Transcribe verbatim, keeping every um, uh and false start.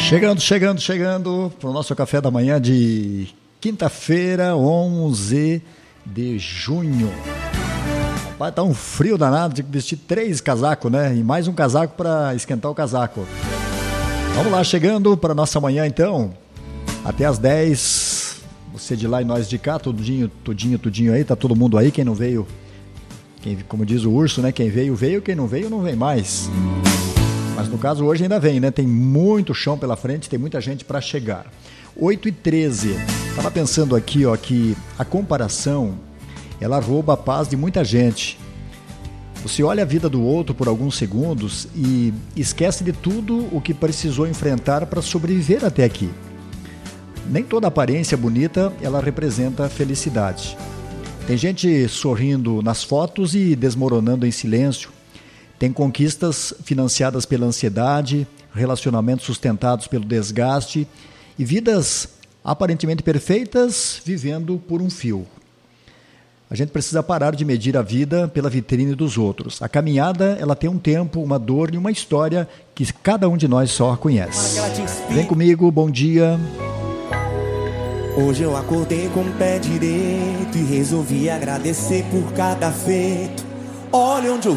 Chegando, chegando, chegando para o nosso café da manhã de quinta-feira, onze de junho. Rapaz, tá um frio danado, tinha que vestir três casacos, né? E mais um casaco para esquentar o casaco. Vamos lá, chegando para nossa manhã então, até as dez, você de lá e nós de cá, tudinho, tudinho, tudinho aí, tá todo mundo aí, quem não veio, quem, como diz o urso, né? Quem veio, veio, quem não veio, não vem mais. Mas no caso hoje ainda vem, né? Tem muito chão pela frente, tem muita gente para chegar. oito e treze. Estava pensando aqui, ó, que a comparação, ela rouba a paz de muita gente. Você olha a vida do outro por alguns segundos e esquece de tudo o que precisou enfrentar para sobreviver até aqui. Nem toda aparência bonita, ela representa felicidade. Tem gente sorrindo nas fotos e desmoronando em silêncio. Tem conquistas financiadas pela ansiedade, relacionamentos sustentados pelo desgaste e vidas aparentemente perfeitas vivendo por um fio. A gente precisa parar de medir a vida pela vitrine dos outros. A caminhada, ela tem um tempo, uma dor e uma história que cada um de nós só conhece. Vem comigo, bom dia. Hoje eu acordei com o pé direito e resolvi agradecer por cada feito. Olha onde eu